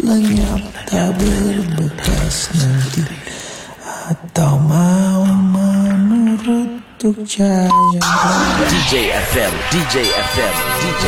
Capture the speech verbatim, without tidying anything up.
lenyap tak berbekas nanti, atau mau menurut tuk cahaya. D J F M, D J F M, D J